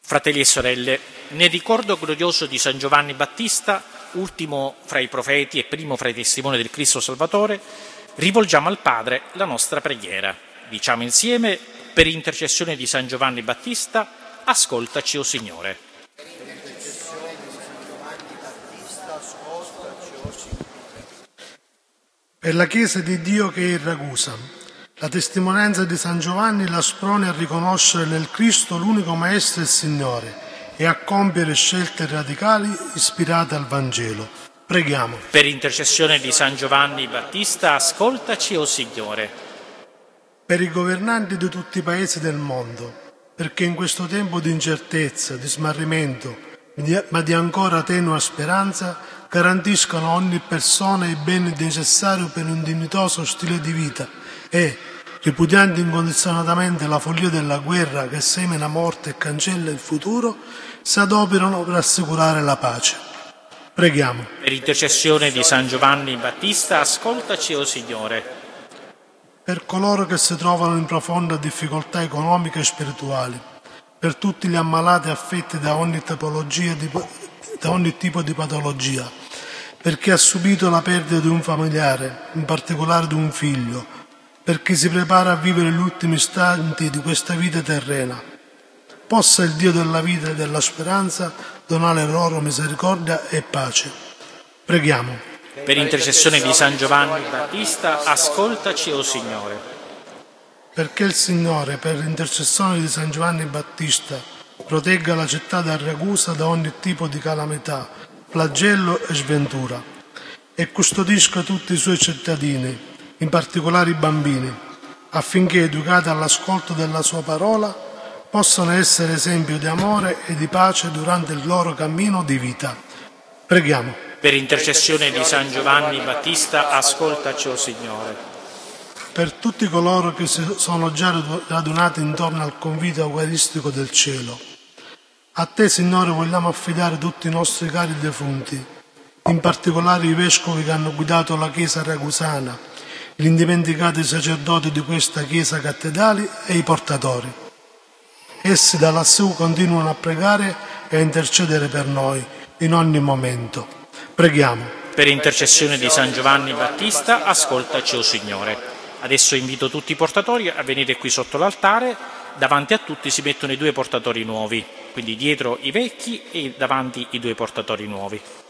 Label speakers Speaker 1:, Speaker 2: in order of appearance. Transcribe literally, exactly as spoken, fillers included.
Speaker 1: Fratelli e sorelle, nel ricordo glorioso di San Giovanni Battista, ultimo fra i profeti e primo fra i testimoni del Cristo Salvatore, rivolgiamo al Padre la nostra preghiera. Diciamo insieme: per intercessione di San Giovanni Battista, ascoltaci, o Signore.
Speaker 2: Per la Chiesa di Dio che è in Ragusa, la testimonianza di San Giovanni la sprona a riconoscere nel Cristo l'unico Maestro e Signore e a compiere scelte radicali ispirate al Vangelo. Preghiamo.
Speaker 1: Per intercessione di San Giovanni Battista, ascoltaci, o Signore.
Speaker 2: Per i governanti di tutti i paesi del mondo, perché in questo tempo di incertezza, di smarrimento, ma di ancora tenua speranza, garantiscano a ogni persona i beni necessari per un dignitoso stile di vita e, ripudiando incondizionatamente la follia della guerra che semina morte e cancella il futuro, si adoperano per assicurare la pace. Preghiamo.
Speaker 1: Per intercessione di San Giovanni Battista, ascoltaci, o Signore.
Speaker 2: Per coloro che si trovano in profonda difficoltà economiche e spirituali, per tutti gli ammalati affetti da ogni tipologia di, da ogni tipo di patologia, per chi ha subito la perdita di un familiare, in particolare di un figlio, per chi si prepara a vivere gli ultimi istanti di questa vita terrena. Possa il Dio della vita e della speranza donare loro misericordia e pace. Preghiamo.
Speaker 1: Per intercessione di San Giovanni Battista, ascoltaci, o Signore.
Speaker 2: Perché il Signore, per l'intercessione di San Giovanni Battista, protegga la città di Ragusa da ogni tipo di calamità, flagello e sventura, e custodisca tutti i suoi cittadini, in particolare i bambini, affinché, educati all'ascolto della sua parola, possano essere esempio di amore e di pace durante il loro cammino di vita. Preghiamo.
Speaker 1: Per intercessione di San Giovanni Battista, ascoltaci, o Signore.
Speaker 2: Per tutti coloro che si sono già radunati intorno al convito eucaristico del cielo, a Te, Signore, vogliamo affidare tutti i nostri cari defunti, in particolare i vescovi che hanno guidato la Chiesa ragusana, gli indimenticati sacerdoti di questa Chiesa cattedrale e i portatori. Essi da lassù continuano a pregare e a intercedere per noi in ogni momento. Preghiamo.
Speaker 1: Per intercessione di San Giovanni Battista, ascoltaci, o Signore. Adesso invito tutti i portatori a venire qui sotto l'altare. Davanti a tutti si mettono i due portatori nuovi, quindi dietro i vecchi e davanti i due portatori nuovi.